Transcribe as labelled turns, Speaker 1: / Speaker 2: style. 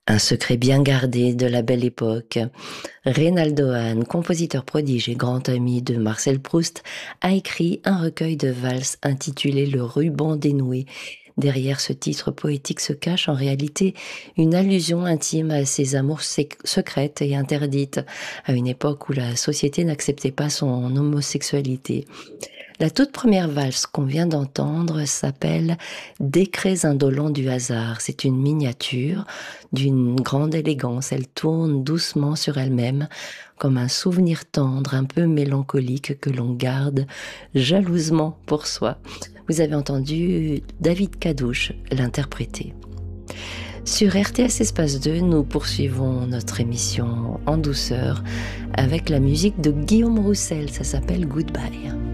Speaker 1: Un secret bien gardé de la belle époque. Reynaldo Hahn, compositeur prodige et grand ami de Marcel Proust, a écrit un recueil de valses intitulé Le ruban dénoué. Derrière ce titre poétique se cache en réalité une allusion intime à ses amours secrètes et interdites, à une époque où la société n'acceptait pas son homosexualité. La toute première valse qu'on vient d'entendre s'appelle Décrets indolents du hasard. C'est une miniature d'une grande élégance. Elle tourne doucement sur elle-même comme un souvenir tendre, un peu mélancolique que l'on garde jalousement pour soi. Vous avez entendu David Cadouche l'interpréter. Sur RTS Espace 2, nous poursuivons notre émission en douceur avec la musique de Guillaume Roussel. Ça s'appelle Goodbye.